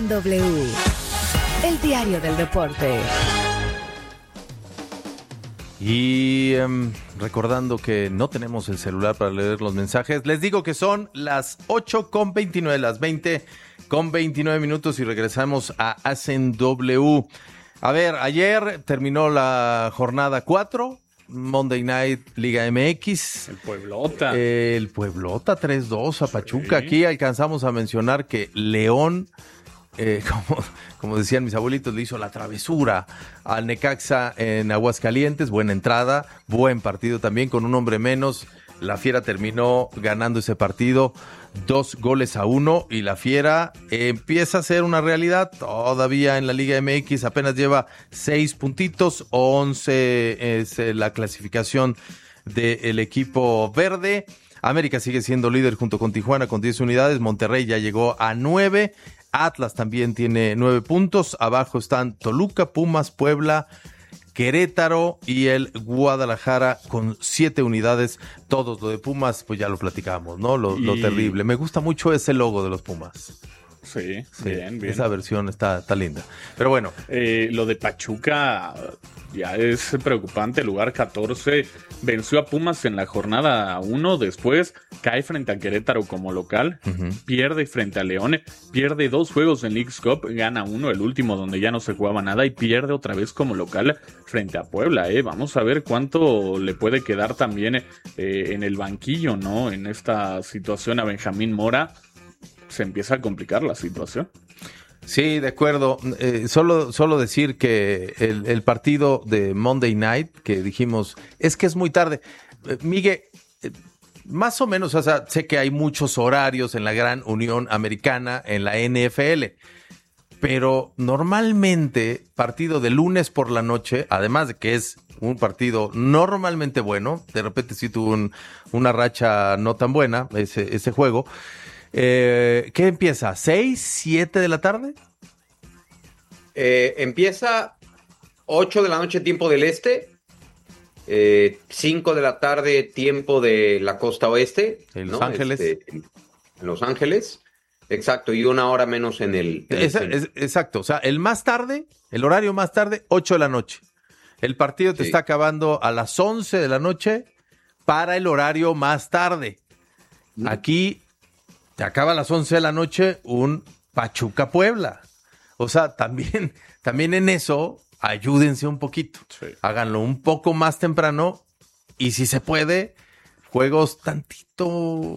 en W, el diario del deporte. Y recordando que no tenemos el celular para leer los mensajes, les digo que son las 8:29, las 20:29 minutos y regresamos a Hacen W. A ver, ayer terminó la jornada 4, Monday Night Liga MX. El Pueblota 3-2 a Pachuca. Sí. Aquí alcanzamos a mencionar que León, como decían mis abuelitos, le hizo la travesura al Necaxa en Aguascalientes. Buena entrada, buen partido también, con un hombre menos. La Fiera terminó ganando ese partido 2-1 y la Fiera empieza a ser una realidad todavía en la Liga MX. Apenas lleva 6 puntitos, 11 es la clasificación del equipo verde. América sigue siendo líder junto con Tijuana con 10 unidades. Monterrey ya llegó a 9. Atlas también tiene 9 puntos. Abajo están Toluca, Pumas, Puebla, Querétaro y el Guadalajara con 7 unidades. Todos. Lo de Pumas, pues ya lo platicamos, ¿no? Lo terrible. Me gusta mucho ese logo de los Pumas. Sí, Sí, bien. esa versión está linda. Pero bueno. Lo de Pachuca ya es preocupante. Lugar 14. Venció a Pumas en la jornada 1. Después cae frente a Querétaro como local. Pierde frente a León. Pierde 2 juegos en Leagues Cup. Gana 1, el último donde ya no se jugaba nada. Y pierde otra vez como local frente a Puebla. Vamos a ver cuánto le puede quedar también en el banquillo, ¿no? En esta situación a Benjamín Mora. Se empieza a complicar la situación. Sí, de acuerdo. Solo decir que el partido de Monday Night, que dijimos, es que es muy tarde. Miguel, más o menos, o sea, sé que hay muchos horarios en la Gran Unión Americana, en la NFL, pero normalmente partido de lunes por la noche, además de que es un partido normalmente bueno, de repente sí tuvo una racha no tan buena ese juego. ¿Qué empieza? ¿6, 7 de la tarde? Empieza 8 de la noche tiempo del este, 5 de la tarde tiempo de la costa oeste. En Los Ángeles. En Los Ángeles, exacto, y 1 hora menos en el... Exacto, o sea, el horario más tarde, 8 de la noche. El partido te está acabando a las 11 de la noche para el horario más tarde. Aquí te acaba a las 11 de la noche un Pachuca-Puebla. O sea, también en eso, ayúdense un poquito. Sí. Háganlo un poco más temprano y si se puede, juegos tantito,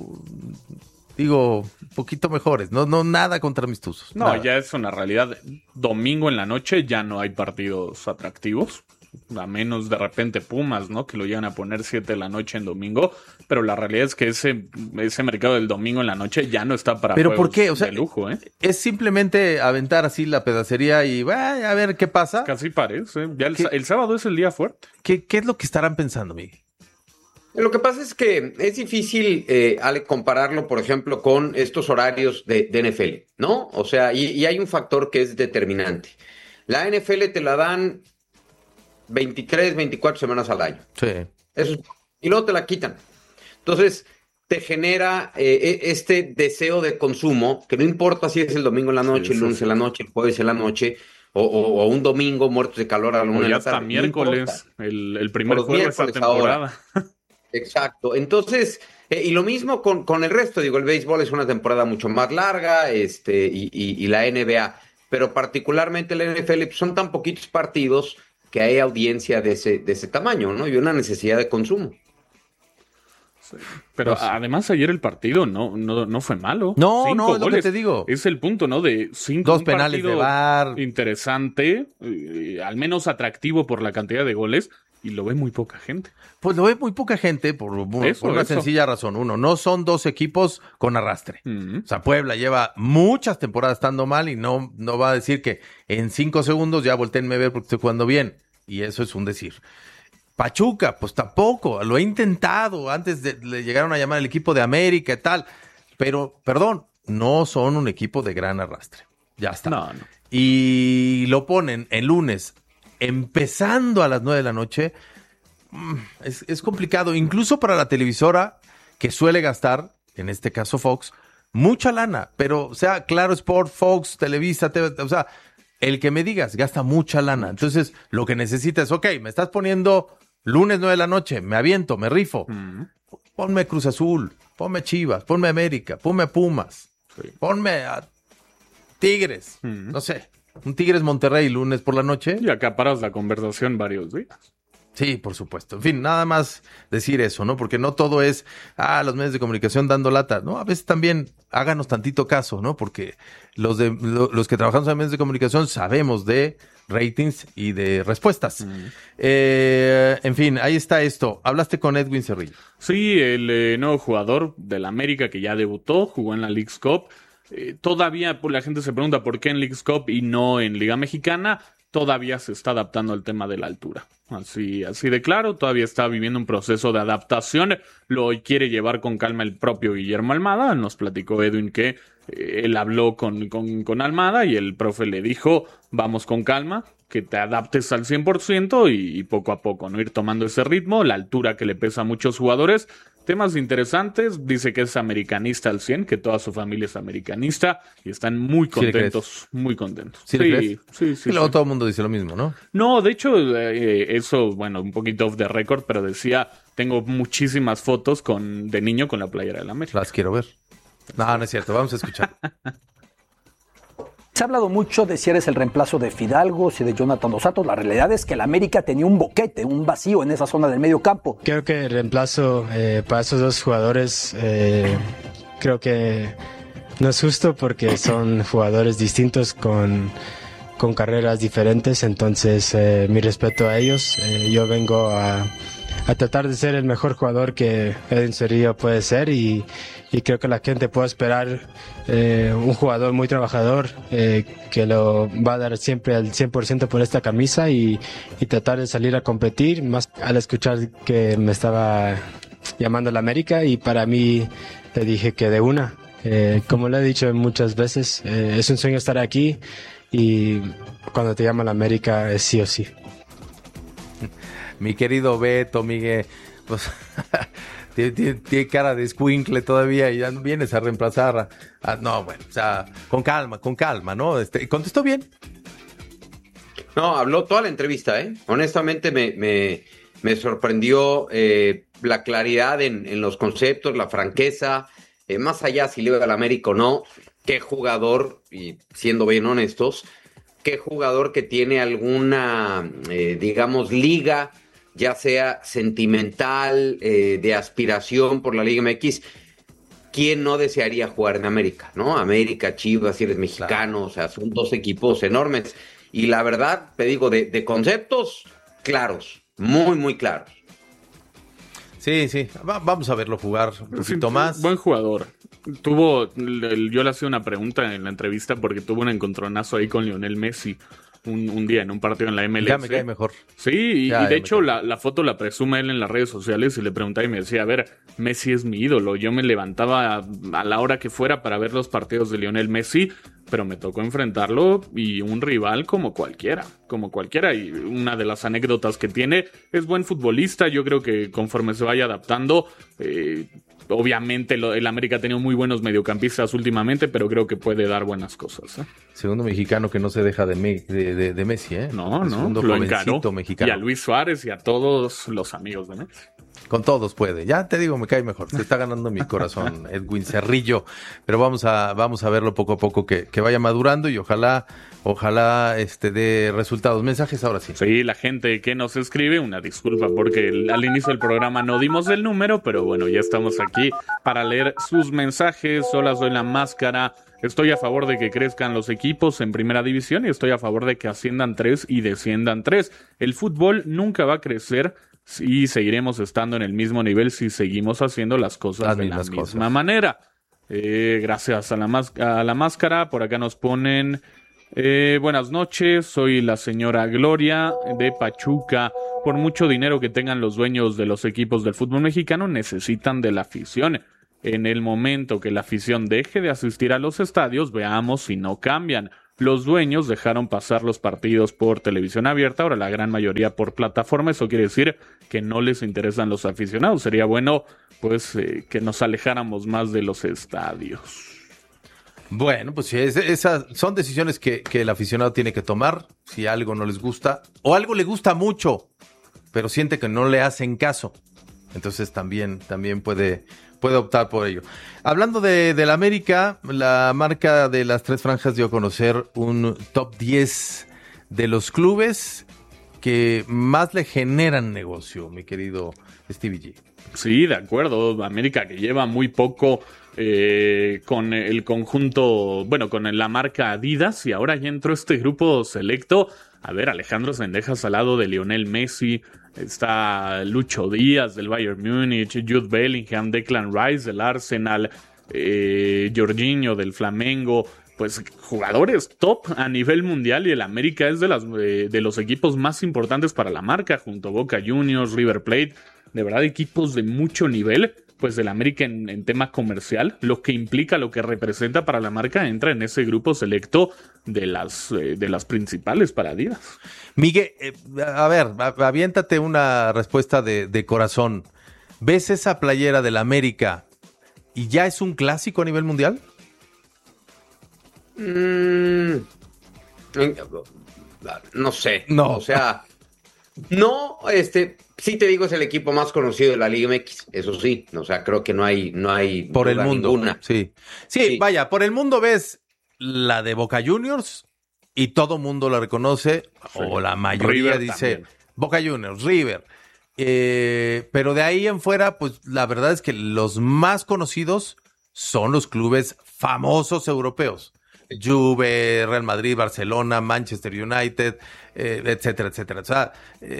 un poquito mejores. No nada contra mis tuzos. No, nada. ya es una realidad. Domingo en la noche ya no hay partidos atractivos. A menos de repente Pumas, ¿no? Que lo llegan a poner 7 de la noche en domingo. Pero la realidad es que ese mercado del domingo en la noche ya no está para ¿Pero juegos por qué? O sea, de lujo, ¿eh? Es simplemente aventar así la pedacería y a ver qué pasa. Casi parece. Ya el sábado es el día fuerte. ¿Qué es lo que estarán pensando, Miguel? Lo que pasa es que es difícil, Ale, compararlo, por ejemplo, con estos horarios de NFL, ¿no? O sea, y hay un factor que es determinante. La NFL te la dan 23, 24 semanas al año. Sí. Y luego te la quitan. Entonces, te genera este deseo de consumo, que no importa si es el domingo en la noche, el lunes en la noche, el jueves en la noche, o un domingo muertos de calor a la 1 de la tarde. Hasta miércoles, el primer juego de esta temporada. Exacto. Entonces, y lo mismo con el resto. El béisbol es una temporada mucho más larga, y la NBA. Pero particularmente la NFL, pues, son tan poquitos partidos que hay audiencia de ese tamaño, ¿no? Y una necesidad de consumo. Sí. Pero además ayer el partido no fue malo. No, 5 es lo que goles. te digo. Es el punto, ¿no? De 5 2 penales de VAR. Interesante, al menos atractivo por la cantidad de goles, y lo ve muy poca gente. Pues lo ve muy poca gente por una sencilla razón. Uno, no son 2 equipos con arrastre. O sea, Puebla lleva muchas temporadas estando mal y no va a decir que en 5 segundos ya volteenme a ver porque estoy jugando bien. Y eso es un decir. Pachuca, pues tampoco. Lo he intentado. Antes le llegaron a llamar el equipo de América y tal. Pero, perdón, no son un equipo de gran arrastre. Ya está. No. Y lo ponen el lunes, empezando a las 9 de la noche. Es complicado, incluso para la televisora que suele gastar, en este caso Fox, mucha lana, pero sea Claro Sport, Fox, Televisa, TV, o sea, el que me digas gasta mucha lana. Entonces, lo que necesita es, ok, me estás poniendo lunes 9 de la noche, me aviento, me rifo. Ponme Cruz Azul, ponme Chivas, ponme América, ponme Pumas, ponme a Tigres, no sé, un Tigres Monterrey lunes por la noche. Y acaparas la conversación varios días. Sí, por supuesto. En fin, nada más decir eso, ¿no? Porque no todo es, los medios de comunicación dando lata, ¿no? A veces también háganos tantito caso, ¿no? Porque los que trabajamos en medios de comunicación sabemos de ratings y de respuestas. En fin, ahí está esto. Hablaste con Edwin Cerrillo. Sí, el nuevo jugador del América que ya debutó, jugó en la Leagues Cup. Todavía la gente se pregunta por qué en Leagues Cup y no en Liga Mexicana. Todavía se está adaptando al tema de la altura. Así de claro, todavía está viviendo un proceso de adaptación. Lo quiere llevar con calma el propio Guillermo Almada. Nos platicó Edwin que él habló con Almada y el profe le dijo, vamos con calma, que te adaptes al 100% y poco a poco, ¿no? Ir tomando ese ritmo, la altura que le pesa a muchos jugadores. Temas interesantes, dice que es americanista al 100, que toda su familia es americanista y están muy contentos, muy contentos. ¿Sí le crees? Sí. Y luego todo el mundo dice lo mismo, ¿no? No, de hecho, eso, bueno, un poquito off the record, pero decía, tengo muchísimas fotos de niño con la playera del América. Las quiero ver. No es cierto, vamos a escuchar. Se ha hablado mucho de si eres el reemplazo de Fidalgo, si de Jonathan Dos Santos. La realidad es que el América tenía un boquete, un vacío en esa zona del medio campo. Creo que el reemplazo para esos dos jugadores creo que no es justo porque son jugadores distintos con carreras diferentes. Entonces, mi respeto a ellos. Yo vengo a tratar de ser el mejor jugador que Edwin Cerrillo puede ser y creo que la gente puede esperar un jugador muy trabajador que lo va a dar siempre al 100% por esta camisa y tratar de salir a competir, más al escuchar que me estaba llamando a la América y para mí le dije que de una. Como le he dicho muchas veces, es un sueño estar aquí y cuando te llama la América es sí o sí. Mi querido Beto, Miguel, pues tiene cara de escuincle todavía y ya vienes a reemplazar no, bueno, o sea, con calma, ¿no? ¿Contestó bien? No, habló toda la entrevista, ¿eh? Honestamente me sorprendió la claridad en los conceptos, la franqueza, más allá si le iba al América o no, qué jugador, y siendo bien honestos, qué jugador que tiene alguna, digamos, liga, ya sea sentimental, de aspiración por la Liga MX, ¿quién no desearía jugar en América, no? América, Chivas, si eres mexicano, claro. O sea, son dos equipos enormes. Y la verdad, te digo, de conceptos claros, muy, muy claros. Sí, vamos a verlo jugar un poquito más. Buen jugador. Yo le hacía una pregunta en la entrevista porque tuvo un encontronazo ahí con Lionel Messi. Un día en un partido en la MLS. Ya me cae mejor. Sí, y de hecho la foto la presume él en las redes sociales y le preguntaba y me decía, a ver, Messi es mi ídolo. Yo me levantaba a la hora que fuera para ver los partidos de Lionel Messi, pero me tocó enfrentarlo y un rival como cualquiera. Y una de las anécdotas que tiene, es buen futbolista. Yo creo que conforme se vaya adaptando, obviamente el América ha tenido muy buenos mediocampistas últimamente, pero creo que puede dar buenas cosas. Segundo mexicano que no se deja de Messi, ¿eh? No, lo encaró. Mexicano. Y a Luis Suárez y a todos los amigos de Messi. Con todos puede. Ya te digo, me cae mejor. Se está ganando mi corazón, Edwin Cerrillo. Pero vamos a verlo poco a poco que vaya madurando y ojalá dé resultados. Mensajes ahora sí. Sí, la gente que nos escribe, una disculpa porque al inicio del programa no dimos el número, pero bueno, ya estamos aquí para leer sus mensajes. Hola, soy La Máscara. Estoy a favor de que crezcan los equipos en primera división y estoy a favor de que asciendan 3 y desciendan 3. El fútbol nunca va a crecer y seguiremos estando en el mismo nivel si seguimos haciendo las cosas de la misma manera. Gracias a la máscara. Por acá nos ponen... buenas noches, soy la señora Gloria de Pachuca. Por mucho dinero que tengan los dueños de los equipos del fútbol mexicano, necesitan de la afición. En el momento que la afición deje de asistir a los estadios, veamos si no cambian. Los dueños dejaron pasar los partidos por televisión abierta, ahora la gran mayoría por plataforma. Eso quiere decir que no les interesan los aficionados. Sería bueno, pues, que nos alejáramos más de los estadios. Bueno, pues sí, esas son decisiones que el aficionado tiene que tomar. Si algo no les gusta, o algo le gusta mucho, pero siente que no le hacen caso, entonces también puede optar por ello. Hablando de la América, la marca de las tres franjas dio a conocer un top 10 de los clubes que más le generan negocio, mi querido Stevie G. Sí, de acuerdo. América, que lleva muy poco con el conjunto, bueno, con la marca Adidas, y ahora ya entró este grupo selecto. A ver, Alejandro Sendejas al lado de Lionel Messi, está Lucho Díaz del Bayern Múnich, Jude Bellingham, Declan Rice del Arsenal, Jorginho del Flamengo. Pues jugadores top a nivel mundial, y el América es de los equipos más importantes para la marca, junto a Boca Juniors, River Plate. De verdad, equipos de mucho nivel. Pues el América en tema comercial, lo que implica, lo que representa para la marca, entra en ese grupo selecto de las principales para Adidas. Miguel, a ver, aviéntate una respuesta de corazón. ¿Ves esa playera del América y ya es un clásico a nivel mundial? No sé. No. O sea, no, sí te digo, es el equipo más conocido de la Liga MX, eso sí. O sea, creo que no hay por el duda mundo. ninguna. Sí, vaya, por el mundo ves la de Boca Juniors y todo mundo la reconoce, sí. O la mayoría River dice también. Boca Juniors, River. Pero de ahí en fuera, pues la verdad es que los más conocidos son los clubes famosos europeos. Juve, Real Madrid, Barcelona, Manchester United, etcétera, etcétera. O sea,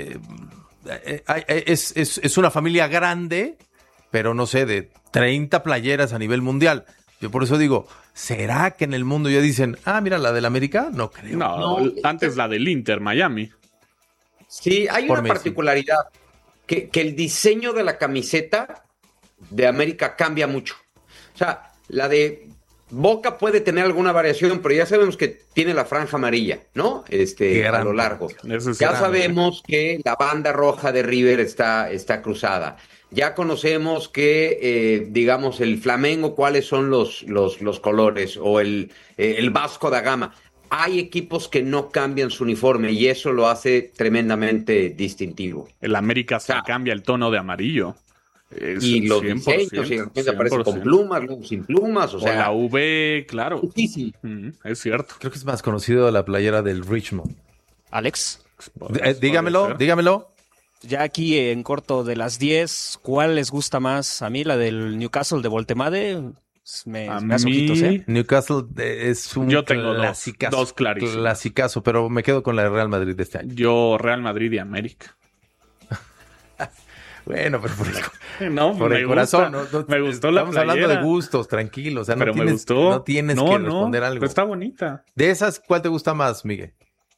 es una familia grande, pero no sé, de 30 playeras a nivel mundial. Yo por eso digo, ¿será que en el mundo ya dicen, mira, la del América? No creo. No, antes la del Inter, Miami. Sí, hay Por una Messi. particularidad, que el diseño de la camiseta de América cambia mucho. O sea, la de Boca puede tener alguna variación, pero ya sabemos que tiene la franja amarilla, ¿no? A lo largo. Eso es Ya grande. sabemos que la banda roja de River está cruzada. Ya conocemos que, digamos, el Flamengo, cuáles son los colores, o el Vasco da Gama. Hay equipos que no cambian su uniforme y eso lo hace tremendamente distintivo. El América se O sea, cambia el tono de amarillo. Y los diseños, y de repente aparece con plumas, luego sin plumas, o sea, la V, claro. muchísimo. Es cierto. Creo que es más conocido la playera del Richmond. Alex, Dígamelo. ya aquí en corto de las 10, ¿cuál les gusta más? A mí la del Newcastle de Voltemade me hace ojitos, ¿eh? Newcastle es un Yo tengo dos clarísimos. clasicazo, pero me quedo con la de Real Madrid de este año. Yo, Real Madrid y América. Bueno, pero por Me el corazón. gusta. No, Me gustó la estamos hablando playera. de gustos, tranquilos. O sea, Pero no me gustó. No tienes que responder algo. Pero está bonita. De esas, ¿cuál te gusta más, Miguel?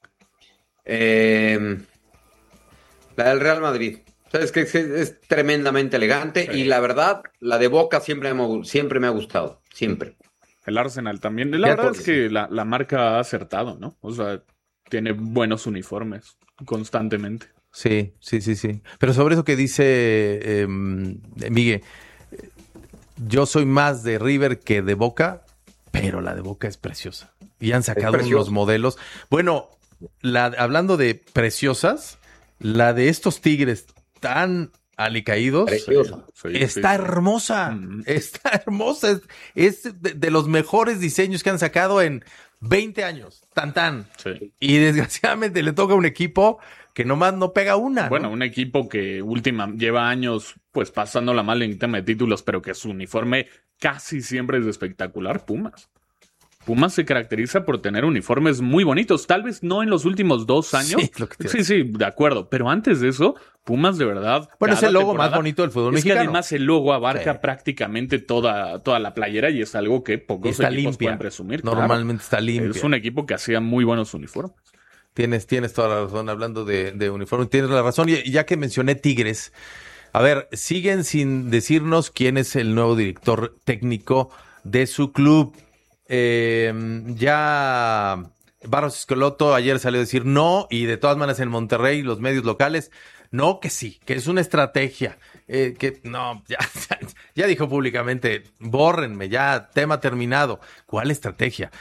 La del Real Madrid. Sabes que es tremendamente elegante, Sí. y la verdad, la de Boca siempre me ha gustado, siempre. El Arsenal también. La verdad es que la marca ha acertado, ¿no? O sea, tiene buenos uniformes constantemente. Sí. Pero sobre eso que dice Miguel, yo soy más de River que de Boca, pero la de Boca es preciosa. Y han sacado unos modelos. Bueno, hablando de preciosas, la de estos Tigres tan alicaídos Preciosa. está hermosa. Está hermosa. Es de los mejores diseños que han sacado en 20 años. Tan. Sí. Y desgraciadamente le toca a un equipo que nomás no pega una. Bueno, ¿no? un equipo que lleva años pues pasándola mal en tema de títulos, pero que su uniforme casi siempre es espectacular. Pumas se caracteriza por tener uniformes muy bonitos, tal vez no en los últimos 2 años. Sí, lo que te Sí, de acuerdo, pero antes de eso, Pumas de verdad... Bueno, es cada el logo temporada- más bonito del fútbol es mexicano. que además el logo abarca Sí. prácticamente toda la playera, y es algo que pocos Está equipos limpia. pueden presumir. claro. Normalmente está limpia. Es un equipo que hacía muy buenos uniformes. Tienes toda la razón hablando de uniforme. Tienes la razón. Y ya que mencioné Tigres, a ver, siguen sin decirnos quién es el nuevo director técnico de su club. Ya Barros Esqueloto ayer salió a decir no, y de todas maneras en Monterrey los medios locales, no, que sí, que es una estrategia, que no, ya dijo públicamente, bórrenme, ya, tema terminado. ¿Cuál estrategia?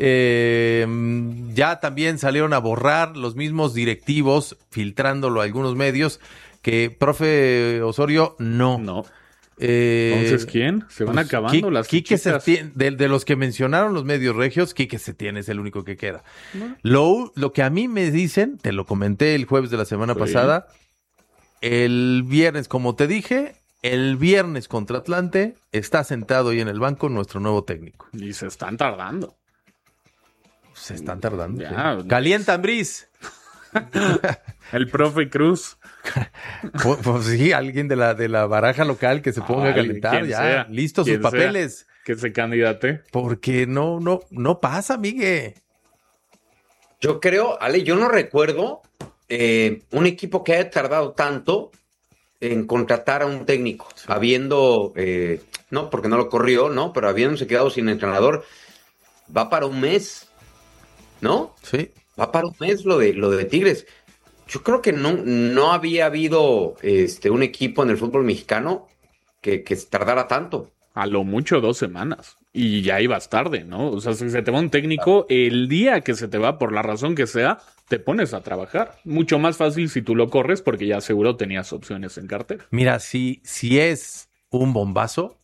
Ya también salieron a borrar los mismos directivos, filtrándolo a algunos medios, que profe Osorio, no. Entonces, ¿quién? Se van acabando las Quique fichitas. Setién, de los que mencionaron los medios regios, Quique Setién es el único que queda. Lo que a mí me dicen, te lo comenté el jueves de la semana pasada, el viernes, como te dije, el viernes contra Atlante, está sentado ahí en el banco nuestro nuevo técnico. Y se están tardando. Se están tardando. Ya, sí. Calienta Ambriz. El profe Cruz. Pues sí, alguien de la baraja local que se ponga a calentar, quien ya, sea, listos sus quien sea, papeles. que se candidate. Porque no pasa, Miguel. Yo creo, Ale, yo no recuerdo un equipo que haya tardado tanto en contratar a un técnico, habiendo, no, porque no lo corrió, ¿no? Pero habiéndose quedado sin entrenador, va para un mes, ¿no? Sí. Va para un mes lo de Tigres. Yo creo que no había habido un equipo en el fútbol mexicano que tardara tanto. A lo mucho 2 semanas. Y ya ibas tarde, ¿no? O sea, si se te va un técnico, el día que se te va, por la razón que sea, te pones a trabajar. Mucho más fácil si tú lo corres, porque ya seguro tenías opciones en cartera. Mira, si es un bombazo,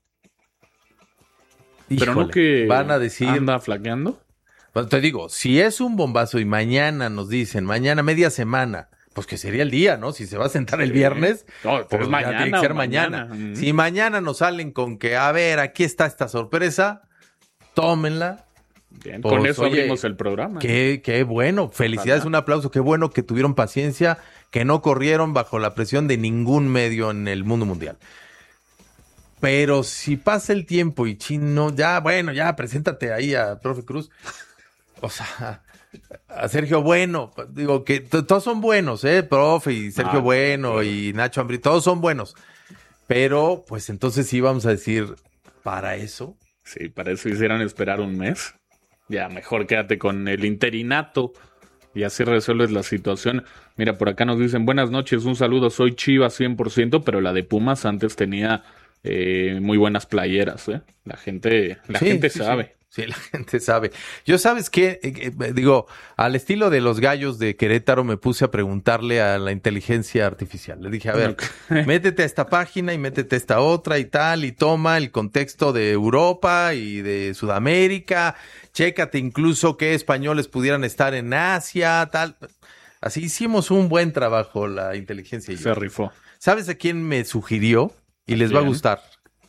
pero híjole, no que van a decir, anda flaqueando. Bueno, te digo, si es un bombazo y mañana nos dicen, mañana media semana, pues que sería el día, ¿no? Si se va a sentar el viernes, no, pues es ya mañana, tiene que ser mañana. Si mañana nos salen con que, a ver, aquí está esta sorpresa, tómenla. Bien, Pues, con eso oye, abrimos el programa. Qué bueno, felicidades, un aplauso, qué bueno que tuvieron paciencia, que no corrieron bajo la presión de ningún medio en el mundo mundial. Pero si pasa el tiempo y Chino, ya, preséntate ahí a profe Cruz. O sea, a Sergio Bueno, digo que todos son buenos, profe, y Sergio Bueno y Nacho Ambriz, todos son buenos. Pero, pues entonces sí vamos a decir, ¿para eso? Sí, para eso hicieran esperar un mes. Ya, mejor quédate con el interinato y así resuelves la situación. Mira, por acá nos dicen, buenas noches, un saludo, soy Chivas 100%, pero la de Pumas antes tenía muy buenas playeras, ¿eh? La gente sabe. Sí, la gente sabe. Yo, ¿sabes qué? Digo, al estilo de los gallos de Querétaro me puse a preguntarle a la inteligencia artificial. Le dije, a ver, métete a esta página y métete a esta otra y tal, y toma el contexto de Europa y de Sudamérica, chécate incluso qué españoles pudieran estar en Asia, tal. Así hicimos un buen trabajo la inteligencia. Se rifó. ¿Sabes a quién me sugirió? Y les va a gustar.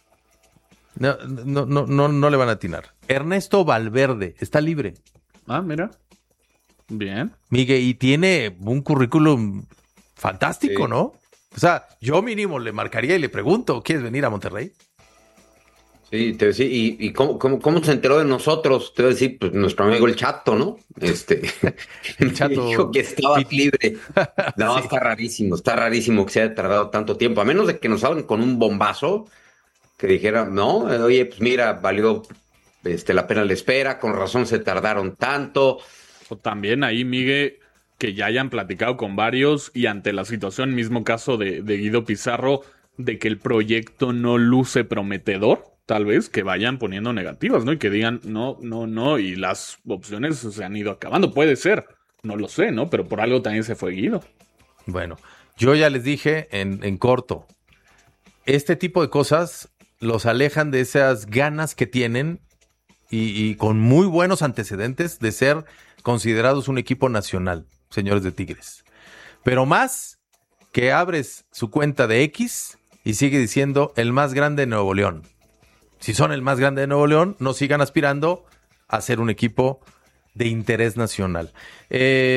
No le van a atinar. Ernesto Valverde está libre. Ah, mira. Bien. Miguel, y tiene un currículum fantástico, sí, ¿no? O sea, yo mínimo le marcaría y le pregunto, ¿quieres venir a Monterrey? Sí, te voy a decir, ¿y cómo se enteró de nosotros? Te voy a decir, pues nuestro amigo el Chato, ¿no? El Chato dijo que estaba libre. No, Sí. está rarísimo que se haya tardado tanto tiempo, a menos de que nos hablen con un bombazo, que dijera, no, oye, pues mira, valió la pena la espera, con razón se tardaron tanto. O también ahí, Miguel, que ya hayan platicado con varios y ante la situación, mismo caso de Guido Pizarro, de que el proyecto no luce prometedor, tal vez que vayan poniendo negativas, ¿no? Y que digan, no, y las opciones se han ido acabando. Puede ser, no lo sé, ¿no? Pero por algo también se fue Guido. Bueno, yo ya les dije en corto, este tipo de cosas los alejan de esas ganas que tienen y con muy buenos antecedentes de ser considerados un equipo nacional, señores de Tigres. Pero más que abres su cuenta de X y sigue diciendo el más grande de Nuevo León. Si son el más grande de Nuevo León, no sigan aspirando a ser un equipo de interés nacional. A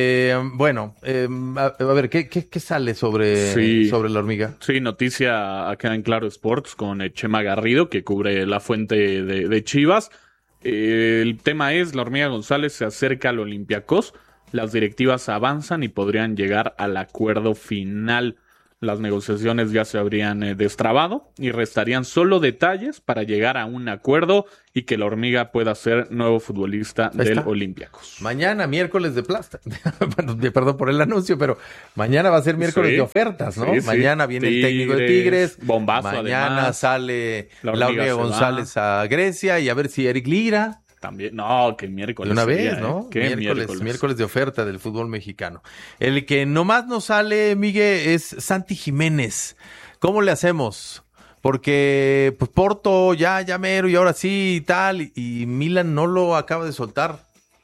ver, ¿qué sale sobre la hormiga? Sí, noticia acá en Claro Sports con Chema Garrido, que cubre la fuente de Chivas. El tema es, la hormiga González se acerca al Olympiacos, las directivas avanzan y podrían llegar al acuerdo final. Las negociaciones ya se habrían destrabado y restarían solo detalles para llegar a un acuerdo y que la hormiga pueda ser nuevo futbolista del Olympiacos. Mañana, miércoles de plata. Bueno, perdón por el anuncio, pero mañana va a ser miércoles de ofertas, ¿no? Mañana viene el técnico de Tigres. Bombazo, mañana además. Sale la hormiga González a Grecia y a ver si Eric Lira. También, no, que miércoles. De una sería, vez, ¿no? ¿Qué Miércoles de oferta del fútbol mexicano. El que nomás nos sale, Miguel, es Santi Jiménez. ¿Cómo le hacemos? Porque pues Porto ya mero y ahora sí y tal, y Milan no lo acaba de soltar.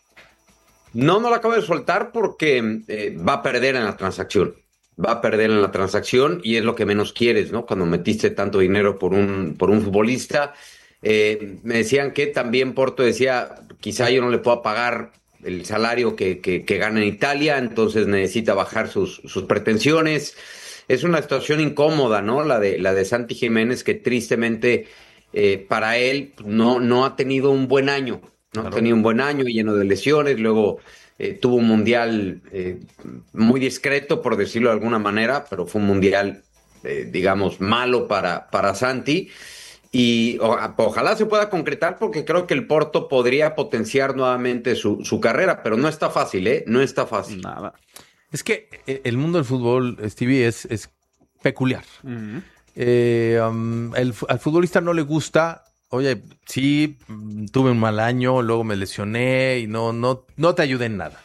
No lo acaba de soltar porque va a perder en la transacción. Va a perder en la transacción y es lo que menos quieres, ¿no? Cuando metiste tanto dinero por un futbolista. Me decían que también Porto decía, quizá yo no le pueda pagar el salario que gana en Italia, entonces necesita bajar sus pretensiones. Es una situación incómoda, ¿no? La de Santi Jiménez, que tristemente para él no ha tenido un buen año, ¿no? Claro. Ha tenido un buen año lleno de lesiones, luego tuvo un mundial muy discreto, por decirlo de alguna manera, pero fue un mundial, digamos, malo para Santi. Y ojalá se pueda concretar porque creo que el Porto podría potenciar nuevamente su carrera, pero no está fácil, ¿eh? No está fácil. Nada. Es que el mundo del fútbol, Stevie, es peculiar. Uh-huh. Al futbolista no le gusta, oye, sí, tuve un mal año, luego me lesioné y no te ayudé en nada.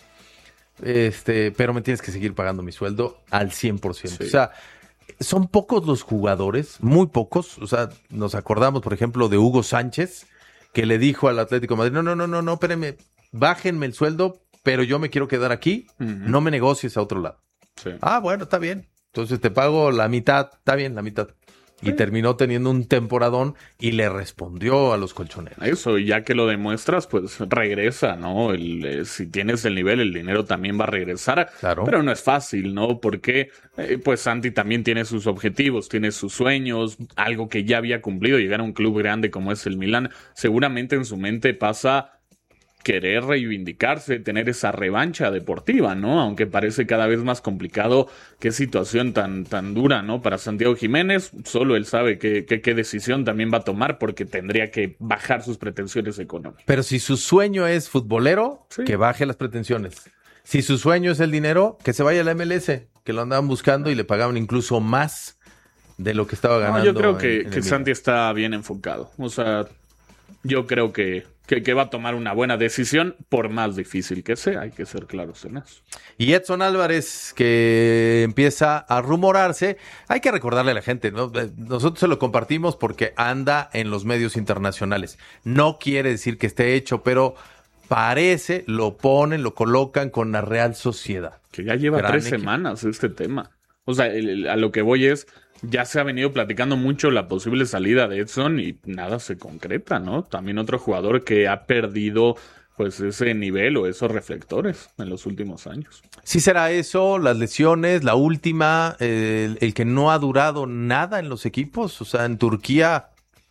Pero me tienes que seguir pagando mi sueldo al 100%. Sí. O sea, son pocos los jugadores, muy pocos. O sea, nos acordamos, por ejemplo, de Hugo Sánchez, que le dijo al Atlético de Madrid, no, espérenme, bájenme el sueldo, pero yo me quiero quedar aquí, no me negocies a otro lado. Sí. Ah, bueno, está bien. Entonces te pago la mitad, está bien, la mitad. Y terminó teniendo un temporadón y le respondió a los colchoneros. Eso, y ya que lo demuestras, pues regresa, ¿no? Si tienes el nivel, el dinero también va a regresar. Claro. Pero no es fácil, ¿no? Porque pues Santi también tiene sus objetivos, tiene sus sueños, algo que ya había cumplido, llegar a un club grande como es el Milan. Seguramente en su mente pasa querer reivindicarse, tener esa revancha deportiva, ¿no? Aunque parece cada vez más complicado. Qué situación tan dura, ¿no? Para Santiago Jiménez, solo él sabe qué decisión también va a tomar porque tendría que bajar sus pretensiones económicas. Pero si su sueño es futbolero, sí, que baje las pretensiones. Si su sueño es el dinero, que se vaya a la MLS, que lo andaban buscando y le pagaban incluso más de lo que estaba ganando. No, yo creo que Santi está bien enfocado. O sea, yo creo que va a tomar una buena decisión, por más difícil que sea, hay que ser claros en eso. Y Edson Álvarez, que empieza a rumorarse, hay que recordarle a la gente, ¿no? Nosotros se lo compartimos porque anda en los medios internacionales. No quiere decir que esté hecho, pero parece, lo colocan con la Real Sociedad. Que ya lleva 3 semanas este tema. O sea, a lo que voy es, ya se ha venido platicando mucho la posible salida de Edson y nada se concreta, ¿no? También otro jugador que ha perdido pues ese nivel o esos reflectores en los últimos años. Sí será eso, las lesiones, la última, el que no ha durado nada en los equipos. O sea, en Turquía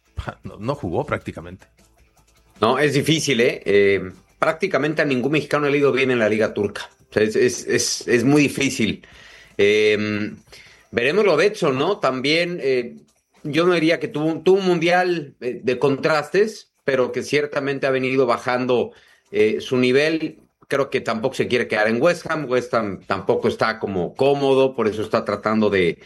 no jugó prácticamente. No, es difícil, ¿eh? Prácticamente a ningún mexicano le ha ido bien en la Liga Turca. O sea, es muy difícil. Veremos lo de Edson, ¿no? También yo no diría que tuvo un mundial de contrastes, pero que ciertamente ha venido bajando su nivel. Creo que tampoco se quiere quedar en West Ham. West Ham tampoco está como cómodo, por eso está tratando de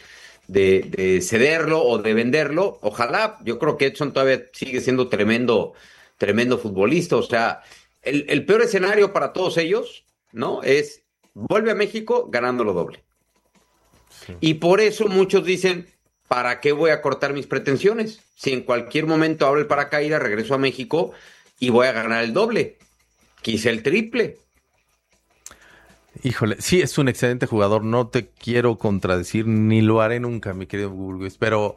cederlo o de venderlo. Ojalá, yo creo que Edson todavía sigue siendo tremendo futbolista. O sea, el peor escenario para todos ellos, ¿no? Es vuelve a México ganándolo doble. Sí. Y por eso muchos dicen, ¿para qué voy a cortar mis pretensiones? Si en cualquier momento abro el paracaídas, regreso a México y voy a ganar el doble, quizá el triple. Híjole, sí es un excelente jugador, no te quiero contradecir, ni lo haré nunca, mi querido Burgues, pero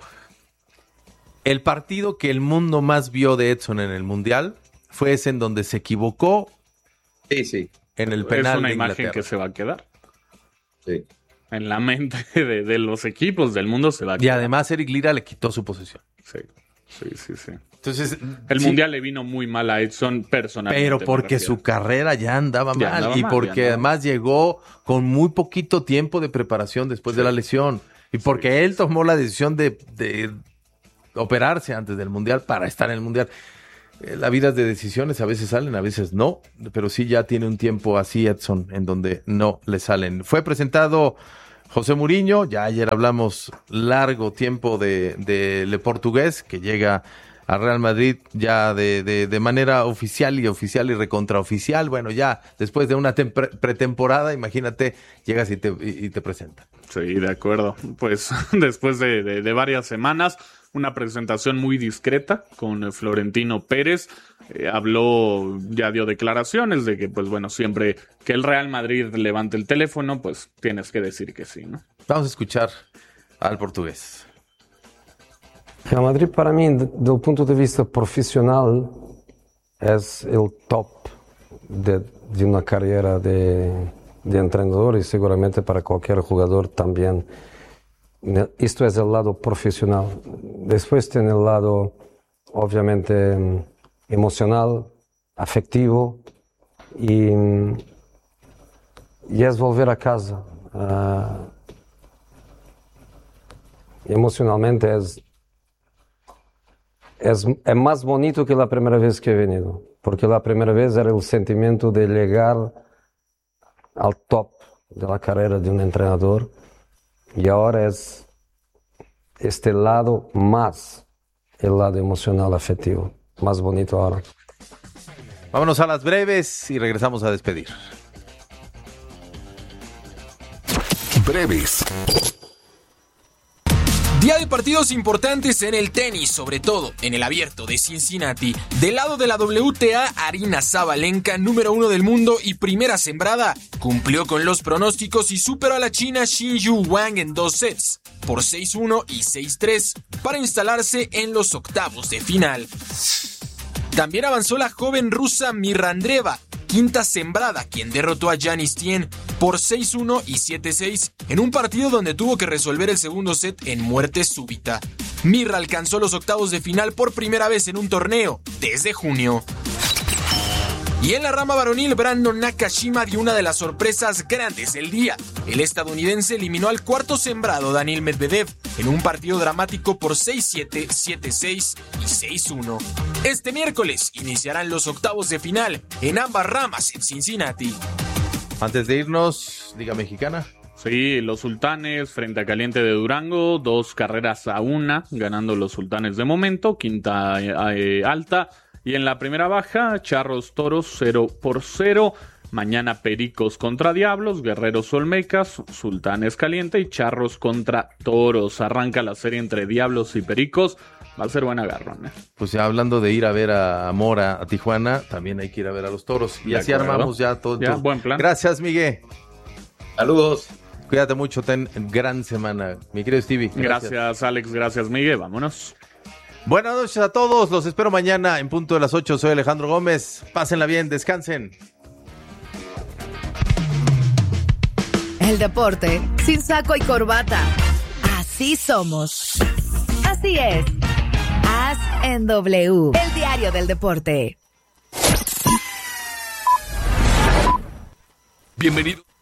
el partido que el mundo más vio de Edson en el Mundial fue ese en donde se equivocó. Sí. En el penal. Es una de imagen que se va a quedar. Sí. En la mente de los equipos del mundo se va a quedar. Y además Eric Lira le quitó su posesión. Sí. Entonces, el Mundial le vino muy mal a Edson personalmente. Pero porque su carrera ya andaba mal. Y porque además llegó con muy poquito tiempo de preparación después de la lesión. Y porque él tomó la decisión de operarse antes del Mundial para estar en el Mundial. La vida es de decisiones, a veces salen, a veces no, pero sí ya tiene un tiempo así Edson, en donde no le salen. Fue presentado José Mourinho, ya ayer hablamos largo tiempo de Le Portugués, que llega a Real Madrid ya de manera oficial y recontraoficial. Bueno, ya después de una pretemporada, imagínate, llegas y te presentan. Sí, de acuerdo. Pues después de varias semanas, una presentación muy discreta con Florentino Pérez. Habló, ya dio declaraciones de que, pues bueno, siempre que el Real Madrid levante el teléfono, pues tienes que decir que sí, ¿no? Vamos a escuchar al portugués. Real Madrid, para mí, del punto de vista profesional, es el top de una carrera de entrenador y seguramente para cualquier jugador también. Esto es el lado profesional. Después tiene el lado, obviamente, emocional, afectivo y es volver a casa. Emocionalmente es más bonito que la primera vez que he venido, porque la primera vez era el sentimiento de llegar al top de la carrera de un entrenador. Y ahora es este lado más, el lado emocional, afectivo, más bonito ahora. Vámonos a las breves y regresamos a despedir. Breves. Día de partidos importantes en el tenis, sobre todo en el Abierto de Cincinnati. Del lado de la WTA, Aryna Sabalenka, número 1 del mundo y primera sembrada, cumplió con los pronósticos y superó a la china Xinyu Wang en 2 sets, por 6-1 y 6-3, para instalarse en los octavos de final. También avanzó la joven rusa Mirra Andreeva, quinta sembrada, quien derrotó a Yanis Tien por 6-1 y 7-6 en un partido donde tuvo que resolver el segundo set en muerte súbita. Mirra alcanzó los octavos de final por primera vez en un torneo desde junio. Y en la rama varonil, Brandon Nakashima dio una de las sorpresas grandes del día. El estadounidense eliminó al cuarto sembrado Daniil Medvedev en un partido dramático por 6-7, 7-6 y 6-1. Este miércoles iniciarán los octavos de final en ambas ramas en Cincinnati. Antes de irnos, Liga Mexicana. Sí, los Sultanes frente a Caliente de Durango, 2-1, ganando los Sultanes de momento, quinta alta. Y en la primera baja, Charros Toros 0-0. Mañana Pericos contra Diablos, Guerreros Olmecas, Sultanes Caliente y Charros contra Toros. Arranca la serie entre Diablos y Pericos. Va a ser buen agarrón, ¿eh? Pues ya hablando de ir a ver a Mora, a Tijuana, también hay que ir a ver a los Toros. Y así armamos ya todo. Ya, buen plan. Gracias, Miguel. Saludos. Cuídate mucho, ten gran semana. Mi querido Stevie. Gracias, Alex. Gracias, Miguel. Vámonos. Buenas noches a todos. Los espero mañana en punto de las 8. Soy Alejandro Gómez. Pásenla bien, descansen. El deporte sin saco y corbata. Así somos. Así es. Haz en W. El diario del deporte. Bienvenido.